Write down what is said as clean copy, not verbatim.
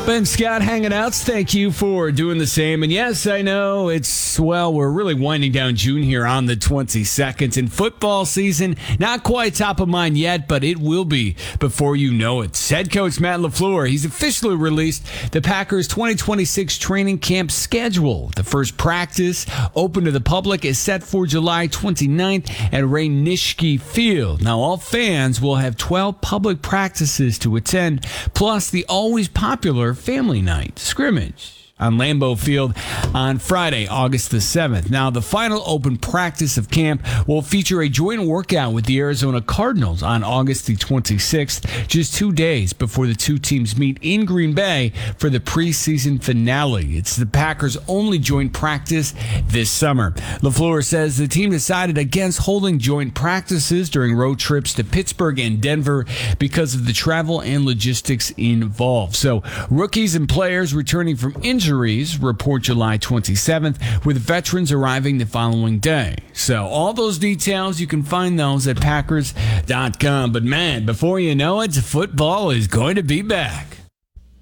Ben Scott hanging out. Thank you for doing the same. And yes, I know we're really winding down June here on the 22nd. And football season, not quite top of mind yet, but it will be before you know it. Head coach Matt LaFleur, he's officially released the Packers 2026 training camp schedule. The first practice open to the public is set for July 29th at Ray Nitschke Field. Now, all fans will have 12 public practices to attend, plus the always popular Family Night scrimmage on Lambeau Field on Friday, August the 7th. Now, the final open practice of camp will feature a joint workout with the Arizona Cardinals on August the 26th, just 2 days before the two teams meet in Green Bay for the preseason finale. It's the Packers' only joint practice this summer. LaFleur says the team decided against holding joint practices during road trips to Pittsburgh and Denver because of the travel and logistics involved. So, rookies and players returning from injuries report July 27th, with veterans arriving the following day. So all those details, you can find those at Packers.com. But man, before you know it, football is going to be back.